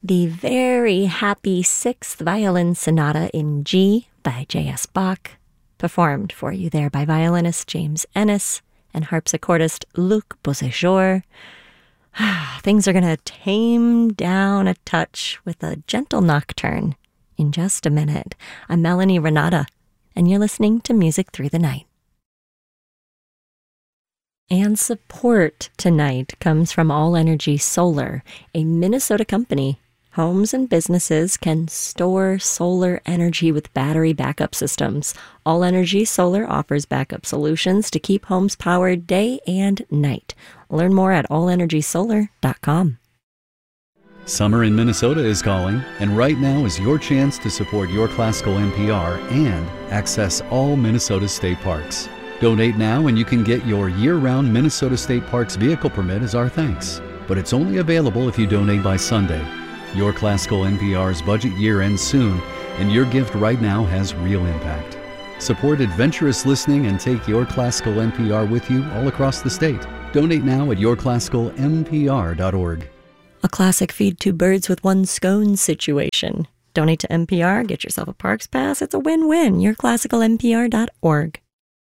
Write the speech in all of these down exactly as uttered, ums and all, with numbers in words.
the very happy Sixth Violin Sonata in G by J S Bach, performed for you there by violinist James Ennis and harpsichordist Luc Beauséjour. Things are going to tame down a touch with a gentle nocturne in just a minute. I'm Melanie Renata, and you're listening to Music Through the Night. And support tonight comes from All Energy Solar, a Minnesota company. Homes and businesses can store solar energy with battery backup systems. All Energy Solar offers backup solutions to keep homes powered day and night. Learn more at all energy solar dot com. Summer in Minnesota is calling, and right now is your chance to support your classical N P R and access all Minnesota state parks. Donate now and you can get your year-round Minnesota State Parks vehicle permit as our thanks. But it's only available if you donate by Sunday. Your classical N P R's budget year ends soon, and your gift right now has real impact. Support adventurous listening and take your classical N P R with you all across the state. Donate now at your classical n p r dot org. A classic feed two birds with one scone situation. Donate to N P R, get yourself a Parks Pass. It's a win-win. your classical n p r dot org.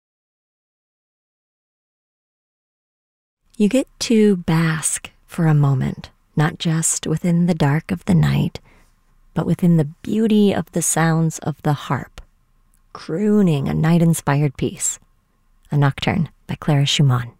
You get to bask for a moment, not just within the dark of the night, but within the beauty of the sounds of the harp, crooning a night-inspired piece. A Nocturne by Clara Schumann.